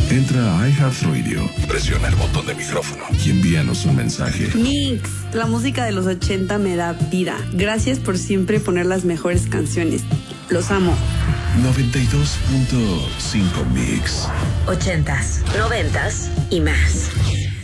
Entra a iHeartRadio, presiona el botón de micrófono y envíanos un mensaje. Mix, la música de los 80 me da vida. Gracias por siempre poner las mejores canciones. Los amo. 92.5 Mix. 80s, 90s y más.